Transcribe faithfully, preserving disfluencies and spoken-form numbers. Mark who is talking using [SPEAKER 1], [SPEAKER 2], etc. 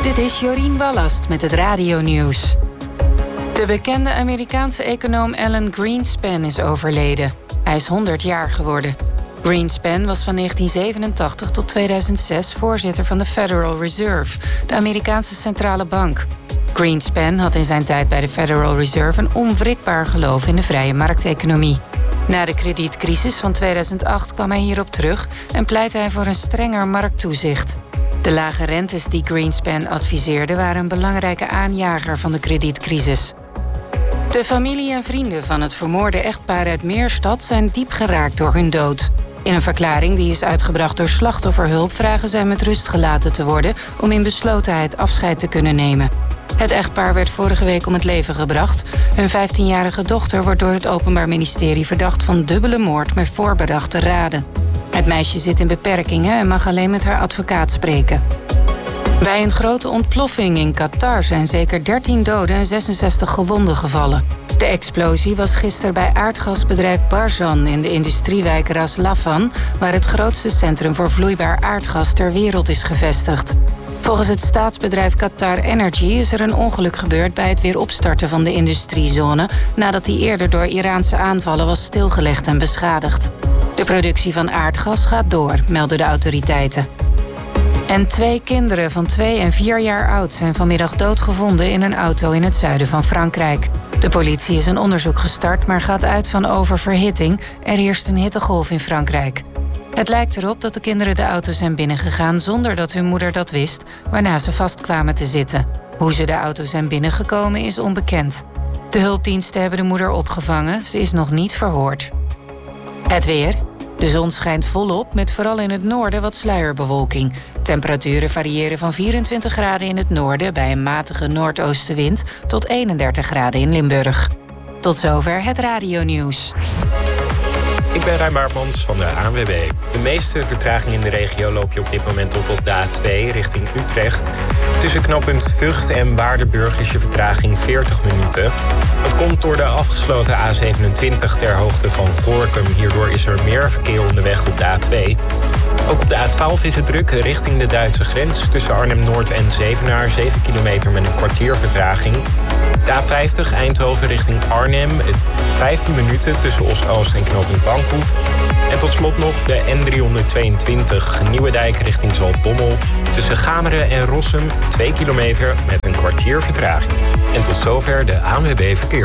[SPEAKER 1] Dit is Jorien Ballast met het radionieuws. De bekende Amerikaanse econoom Alan Greenspan is overleden. Hij is honderd jaar geworden. Greenspan was van negentien zevenentachtig tot tweeduizend zes voorzitter van de Federal Reserve, de Amerikaanse centrale bank. Greenspan had in zijn tijd bij de Federal Reserve een onwrikbaar geloof in de vrije markteconomie. Na de kredietcrisis van tweeduizend acht kwam hij hierop terug en pleitte hij voor een strenger markttoezicht. De lage rentes die Greenspan adviseerde waren een belangrijke aanjager van de kredietcrisis. De familie en vrienden van het vermoorde echtpaar uit Meerstad zijn diep geraakt door hun dood. In een verklaring die is uitgebracht door Slachtofferhulp vragen zij met rust gelaten te worden om in beslotenheid afscheid te kunnen nemen. Het echtpaar werd vorige week om het leven gebracht. Hun vijftienjarige dochter wordt door het Openbaar Ministerie verdacht van dubbele moord met voorbedachte raden. Het meisje zit in beperkingen en mag alleen met haar advocaat spreken. Bij een grote ontploffing in Qatar zijn zeker dertien doden en zesenzestig gewonden gevallen. De explosie was gisteren bij aardgasbedrijf Barzan in de industriewijk Ras Laffan, waar het grootste centrum voor vloeibaar aardgas ter wereld is gevestigd. Volgens het staatsbedrijf Qatar Energy is er een ongeluk gebeurd bij het weer opstarten van de industriezone, nadat die eerder door Iraanse aanvallen was stilgelegd en beschadigd. De productie van aardgas gaat door, melden de autoriteiten. En twee kinderen van twee en vier jaar oud zijn vanmiddag doodgevonden in een auto in het zuiden van Frankrijk. De politie is een onderzoek gestart, maar gaat uit van oververhitting. Er heerst een hittegolf in Frankrijk. Het lijkt erop dat de kinderen de auto zijn binnengegaan zonder dat hun moeder dat wist, waarna ze vast kwamen te zitten. Hoe ze de auto zijn binnengekomen is onbekend. De hulpdiensten hebben de moeder opgevangen, ze is nog niet verhoord. Het weer. De zon schijnt volop, met vooral in het noorden wat sluierbewolking. Temperaturen variëren van vierentwintig graden in het noorden bij een matige noordoostenwind tot eenendertig graden in Limburg. Tot zover het radionieuws.
[SPEAKER 2] Ik ben Rijn Baartmans van de A N W B. De meeste vertraging in de regio loop je op dit moment op op de A twee richting Utrecht. Tussen knooppunt Vught en Waardenburg is je vertraging veertig minuten. Dat komt door de afgesloten A zevenentwintig ter hoogte van Gorinchem. Hierdoor is er meer verkeer onderweg op de A twee. Ook op de A twaalf is het druk richting de Duitse grens. Tussen Arnhem-Noord en Zevenaar, zeven kilometer met een kwartier vertraging. De A vijftig Eindhoven richting Arnhem, vijftien minuten tussen Oost-Oost en knooppunt Bankhoef. En tot slot nog de N driehonderdtweeëntwintig Nieuwedijk richting Zaltbommel. Tussen Gameren en Rossum, twee kilometer met een kwartier vertraging. En tot zover de A N W B Verkeer.